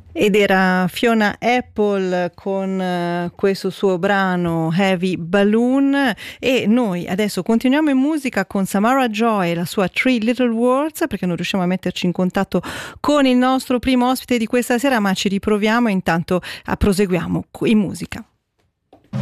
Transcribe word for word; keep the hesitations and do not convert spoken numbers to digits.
Ed era Fiona Apple con uh, questo suo brano Heavy Balloon, e noi adesso continuiamo in musica con Samara Joy e la sua Three Little Words, perché non riusciamo a metterci in contatto con il nostro primo ospite di questa sera, ma ci riproviamo e intanto uh, proseguiamo in musica.